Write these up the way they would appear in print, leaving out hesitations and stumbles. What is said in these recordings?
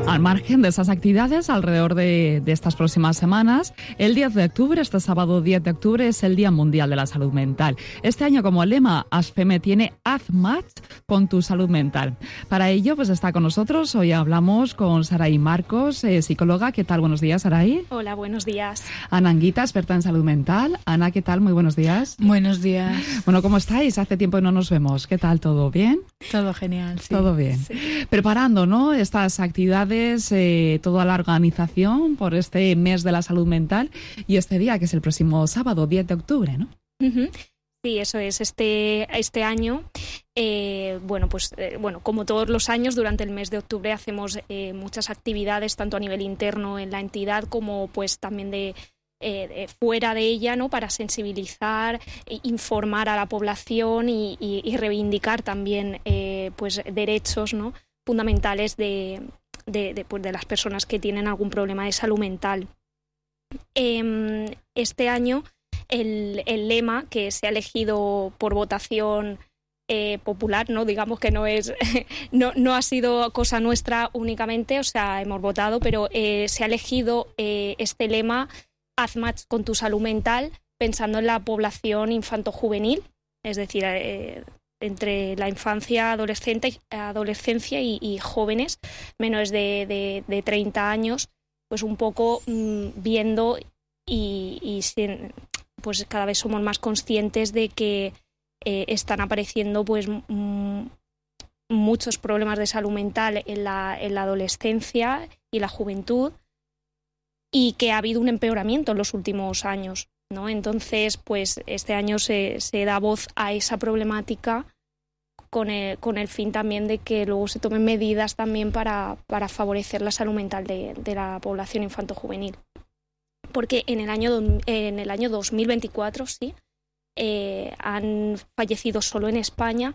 Al margen de esas actividades, alrededor de estas próximas semanas, el 10 de octubre, este sábado 10 de octubre, es el Día Mundial de la Salud Mental. Este año, como lema, ASFEME tiene Haz match con tu salud mental. Para ello, pues está con nosotros. Hoy hablamos con Sarai Marcos, psicóloga. ¿Qué tal? Buenos días, Sarai. Hola, buenos días. Ana Anguita, experta en salud mental. Ana, ¿qué tal? Muy buenos días. Buenos días. Bueno, ¿cómo estáis? Hace tiempo que no nos vemos. ¿Qué tal? ¿Todo bien? Todo genial, sí. Todo bien. Sí. Preparando, ¿no?, estas actividades, toda la organización por este mes de la salud mental y este día, que es el próximo sábado, 10 de octubre, ¿no? Uh-huh. Sí, eso es. Este año, como todos los años, durante el mes de octubre hacemos muchas actividades, tanto a nivel interno en la entidad como pues también de fuera de ella, ¿no?, para sensibilizar, informar a la población y reivindicar también pues derechos, ¿no?, fundamentales de las personas que tienen algún problema de salud mental. Este año el lema que se ha elegido por votación popular, ¿no?, digamos que no ha sido cosa nuestra únicamente, o sea, hemos votado, pero se ha elegido este lema: Haz match con tu salud mental, pensando en la población infanto-juvenil, es decir, entre la infancia, adolescencia y jóvenes menores de 30 años, pues un poco viendo pues cada vez somos más conscientes de que están apareciendo pues muchos problemas de salud mental en la adolescencia y la juventud, y que ha habido un empeoramiento en los últimos años, ¿no? Entonces, pues este año se da voz a esa problemática con el fin también de que luego se tomen medidas también para favorecer la salud mental de la población infanto-juvenil. Porque en el año 2024, sí, han fallecido solo en España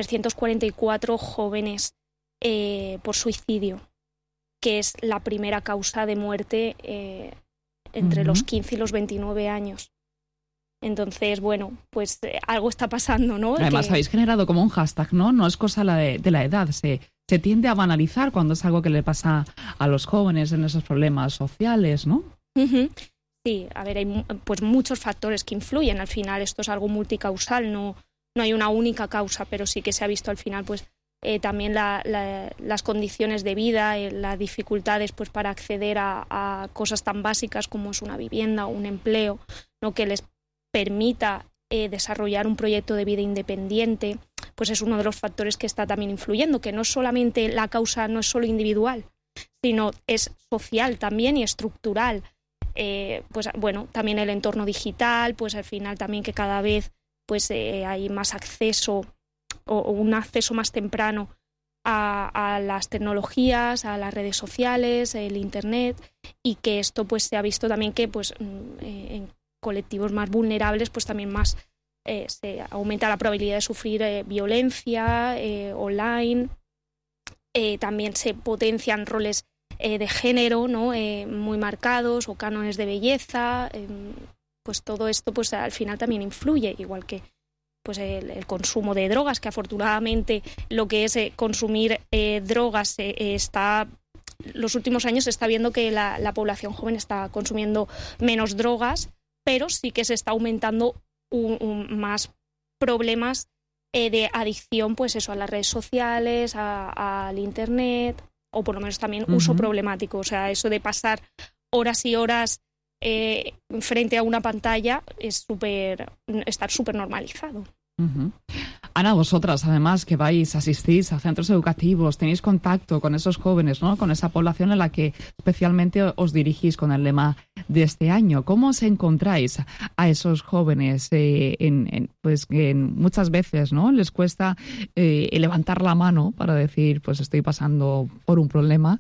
344 jóvenes por suicidio, que es la primera causa de muerte entre los 15 y los 29 años. Entonces, bueno, pues algo está pasando, ¿no? Además, habéis generado como un hashtag, ¿no? No es cosa de la edad. Se tiende a banalizar cuando es algo que le pasa a los jóvenes en esos problemas sociales, ¿no? Uh-huh. Sí, a ver, hay pues muchos factores que influyen. Al final esto es algo multicausal, no hay una única causa, pero sí que se ha visto al final pues también las condiciones de vida, las dificultades pues para acceder a cosas tan básicas como es una vivienda o un empleo, ¿no?, que les permita desarrollar un proyecto de vida independiente, pues es uno de los factores que está también influyendo, que no es solamente la causa, no es solo individual, sino es social también y estructural. Pues bueno, también el entorno digital, pues al final también que cada vez pues hay más acceso o un acceso más temprano a las tecnologías, a las redes sociales, el internet, y que esto pues se ha visto también que pues en colectivos más vulnerables pues también más se aumenta la probabilidad de sufrir violencia online. También se potencian roles de género, ¿no?, muy marcados, o cánones de belleza. Pues todo esto pues al final también influye, igual que pues el consumo de drogas, que afortunadamente lo que es consumir drogas los últimos años se está viendo que la población joven está consumiendo menos drogas, pero sí que se está aumentando más problemas de adicción, pues eso, a las redes sociales, al internet, o por lo menos también uso problemático. O sea, eso de pasar horas y horas frente a una pantalla está súper normalizado. Uh-huh. Ana, vosotras además que asistís a centros educativos, tenéis contacto con esos jóvenes, ¿no?, con esa población en la que especialmente os dirigís con el lema de este año. ¿Cómo os encontráis a esos jóvenes? Pues que muchas veces, ¿no?, les cuesta levantar la mano para decir, pues estoy pasando por un problema,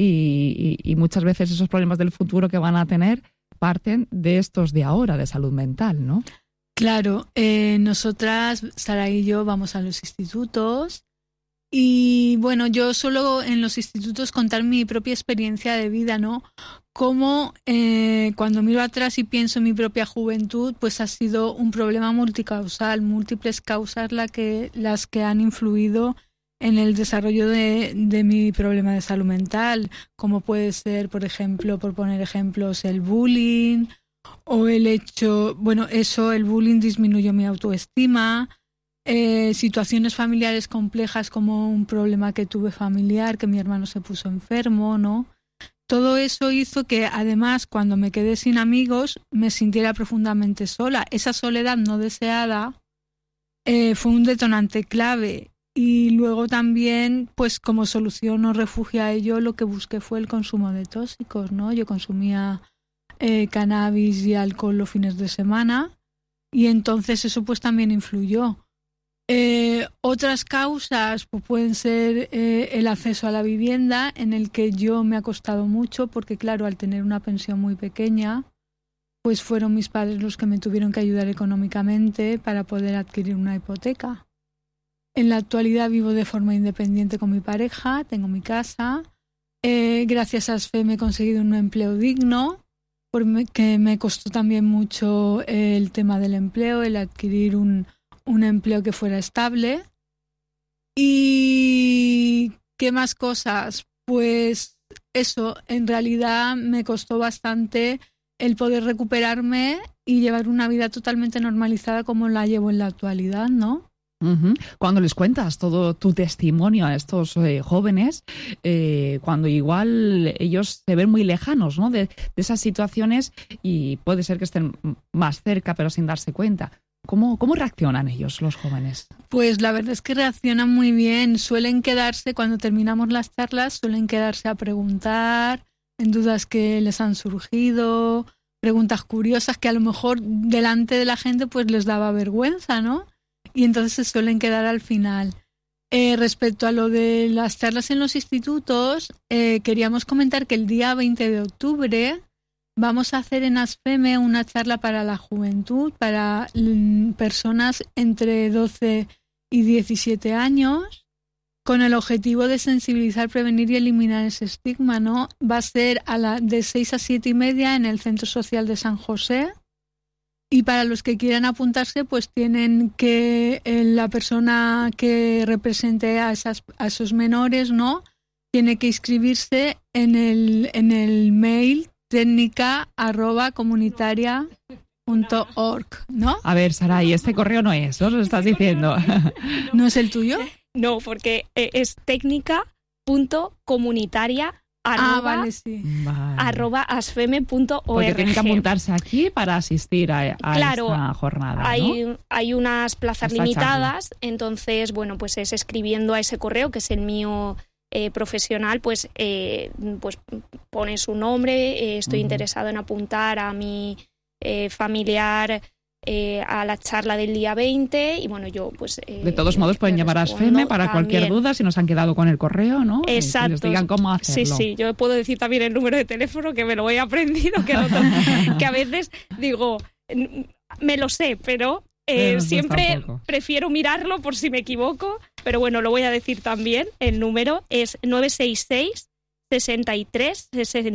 y muchas veces esos problemas del futuro que van a tener parten de estos de ahora, de salud mental, ¿no? Claro, nosotras, Sara y yo, vamos a los institutos y bueno, yo suelo en los institutos contar mi propia experiencia de vida, ¿no? Cómo cuando miro atrás y pienso en mi propia juventud, pues ha sido un problema multicausal, múltiples causas las que han influido en el desarrollo de mi problema de salud mental, como puede ser, por ejemplo, por poner ejemplos, el bullying o el bullying disminuyó mi autoestima, situaciones familiares complejas como un problema que tuve familiar, que mi hermano se puso enfermo, ¿no? Todo eso hizo que, además, cuando me quedé sin amigos, me sintiera profundamente sola. Esa soledad no deseada fue un detonante clave. Y luego también, pues como solución o refugio a ello, lo que busqué fue el consumo de tóxicos, ¿no? Yo consumía cannabis y alcohol los fines de semana y entonces eso pues también influyó. Otras causas pues, pueden ser el acceso a la vivienda, en el que yo me ha costado mucho porque, claro, al tener una pensión muy pequeña, pues fueron mis padres los que me tuvieron que ayudar económicamente para poder adquirir una hipoteca. En la actualidad vivo de forma independiente con mi pareja, tengo mi casa. Gracias a ASFEM he conseguido un empleo digno, porque me costó también mucho el tema del empleo, el adquirir un empleo que fuera estable. ¿Y qué más cosas? Pues eso, en realidad me costó bastante el poder recuperarme y llevar una vida totalmente normalizada como la llevo en la actualidad, ¿no? Uh-huh. Cuando les cuentas todo tu testimonio a estos jóvenes, cuando igual ellos se ven muy lejanos, ¿no? de esas situaciones y puede ser que estén más cerca pero sin darse cuenta. ¿Cómo reaccionan ellos, los jóvenes? Pues la verdad es que reaccionan muy bien. Suelen quedarse, cuando terminamos las charlas, suelen quedarse a preguntar en dudas que les han surgido, preguntas curiosas que a lo mejor delante de la gente pues les daba vergüenza, ¿no? Y entonces se suelen quedar al final. Respecto a lo de las charlas en los institutos, queríamos comentar que el día 20 de octubre vamos a hacer en ASFEME una charla para la juventud, para personas entre 12 y 17 años, con el objetivo de sensibilizar, prevenir y eliminar ese estigma, ¿no? Va a ser de 6 a 7 y media en el Centro Social de San José. Y para los que quieran apuntarse, pues tienen que la persona que represente a esos menores, ¿no? Tiene que inscribirse en el mail técnica@comunitaria.org, ¿no? A ver, Saray, este correo no es, ¿no? Lo estás diciendo. ¿No es el tuyo? No, porque es técnica.comunitaria. Vale, sí. Vale. @asfeme.org. Porque tienen que apuntarse aquí para asistir a esta jornada, ¿no? Hay unas plazas limitadas, entonces, bueno, pues es escribiendo a ese correo, que es el mío profesional, pues pone su nombre, estoy interesado en apuntar a mi familiar a la charla del día 20 y bueno, yo pues... de todos modos pueden llamar a ASFEME para también. Cualquier duda, si nos han quedado con el correo, ¿no? Exacto. Que les digan cómo hacerlo. Sí, yo puedo decir también el número de teléfono, que me lo he aprendido, que a veces digo, me lo sé, pero siempre prefiero mirarlo por si me equivoco, pero bueno, lo voy a decir también. El número es 966 63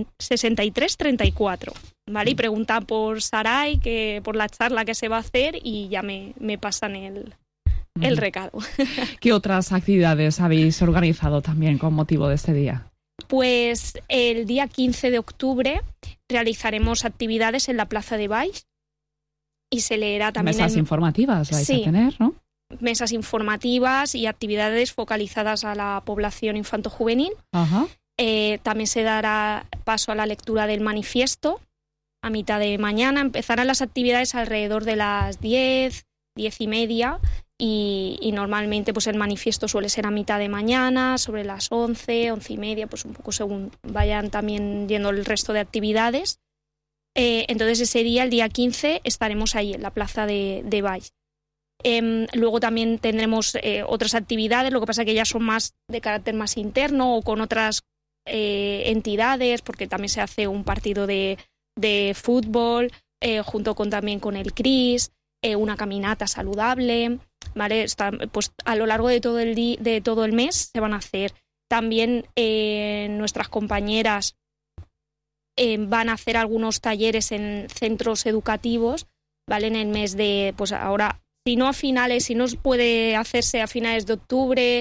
34, ¿vale? Y preguntan por Saray, por la charla que se va a hacer y ya me pasan el recado. ¿Qué otras actividades habéis organizado también con motivo de este día? Pues el día 15 de octubre realizaremos actividades en la Plaza de Baix y se leerá también... Mesas informativas vais a tener, ¿no? Mesas informativas y actividades focalizadas a la población infanto-juvenil. Ajá. También se dará paso a la lectura del manifiesto a mitad de mañana. Empezarán las actividades alrededor de las 10 y media y normalmente pues el manifiesto suele ser a mitad de mañana, sobre las 11 y media, pues un poco según vayan también yendo el resto de actividades. Entonces ese día, el día 15, estaremos ahí en la plaza de Baix. Luego también tendremos otras actividades, lo que pasa que ya son más de carácter más interno o con otras entidades, porque también se hace un partido de fútbol junto también con el CRIS, una caminata saludable, ¿vale? Pues a lo largo de todo el mes se van a hacer. También nuestras compañeras van a hacer algunos talleres en centros educativos, ¿vale? En el mes de, pues ahora, si no puede hacerse a finales de octubre,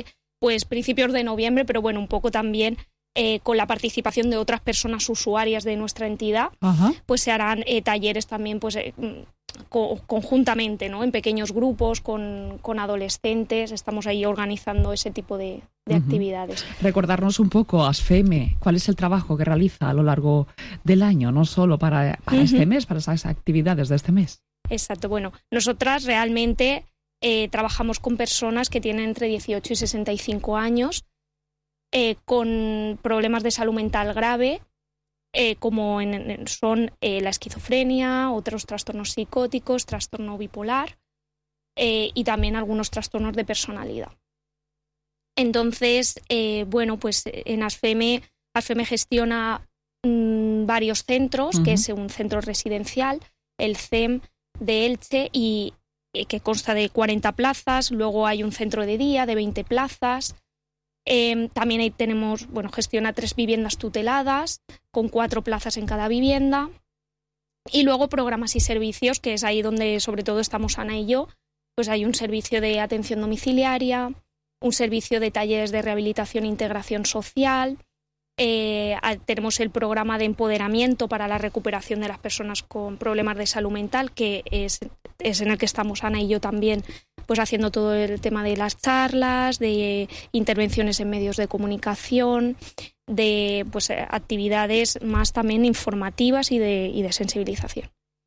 pues principios de noviembre, pero bueno, un poco también con la participación de otras personas usuarias de nuestra entidad, pues se harán talleres también pues conjuntamente, ¿no? En pequeños grupos, con adolescentes. Estamos ahí organizando ese tipo de actividades. Recordarnos un poco, ASFEME, ¿cuál es el trabajo que realiza a lo largo del año? No solo para este mes, para esas actividades de este mes. Exacto. Bueno, nosotras realmente trabajamos con personas que tienen entre 18 y 65 años, con problemas de salud mental grave, como son la esquizofrenia, otros trastornos psicóticos, trastorno bipolar y también algunos trastornos de personalidad. Entonces, bueno, pues en ASFEME gestiona varios centros, que es un centro residencial, el CEM de Elche, y que consta de 40 plazas. Luego hay un centro de día de 20 plazas. También ahí tenemos, bueno, gestiona 3 viviendas tuteladas con 4 plazas en cada vivienda. Y luego programas y servicios, que es ahí donde sobre todo estamos Ana y yo. Pues hay un servicio de atención domiciliaria, un servicio de talleres de rehabilitación e integración social. Tenemos el programa de empoderamiento para la recuperación de las personas con problemas de salud mental, que es en el que estamos Ana y yo también, pues haciendo todo el tema de las charlas, de intervenciones en medios de comunicación, de pues actividades más también informativas y de sensibilización.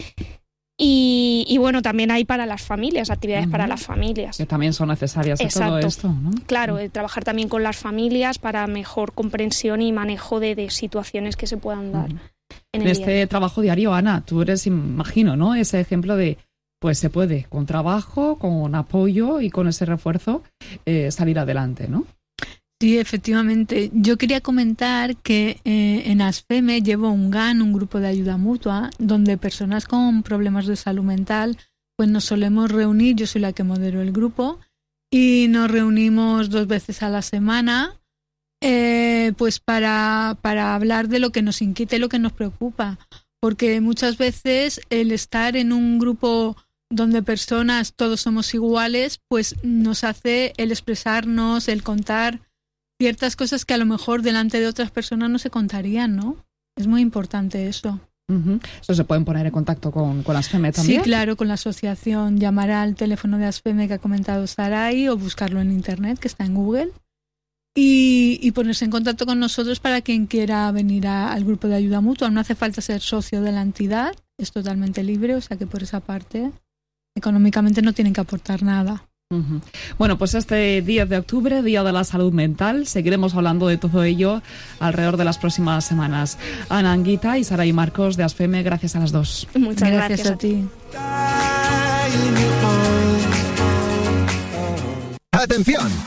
Y bueno, también hay para las familias, actividades para las familias. Que también son necesarias en todo esto, ¿no? Claro, trabajar también con las familias para mejor comprensión y manejo de situaciones que se puedan dar en este trabajo diario. Ana, tú eres, imagino, ¿no? Ese ejemplo de, pues se puede, con trabajo, con apoyo y con ese refuerzo, salir adelante, ¿no? Sí, efectivamente. Yo quería comentar que en ASFEME llevo un GAN, un grupo de ayuda mutua, donde personas con problemas de salud mental pues nos solemos reunir. Yo soy la que modero el grupo y nos reunimos 2 veces a la semana pues para hablar de lo que nos inquieta y lo que nos preocupa. Porque muchas veces el estar en un grupo donde personas todos somos iguales, pues nos hace el expresarnos, el contar ciertas cosas que a lo mejor delante de otras personas no se contarían, ¿no? Es muy importante eso. ¿Eso se pueden poner en contacto con ASFEME también? Sí, claro, con la asociación. Llamar al teléfono de ASFEME que ha comentado Saray o buscarlo en internet, que está en Google, y ponerse en contacto con nosotros para quien quiera venir al grupo de ayuda mutua. No hace falta ser socio de la entidad, es totalmente libre, o sea que por esa parte económicamente no tienen que aportar nada. Bueno, pues este 10 de octubre, Día de la Salud Mental, seguiremos hablando de todo ello alrededor de las próximas semanas. Ana Anguita y Saray Marcos de ASFEME, gracias a las dos. Muchas gracias a ti. ¡Atención!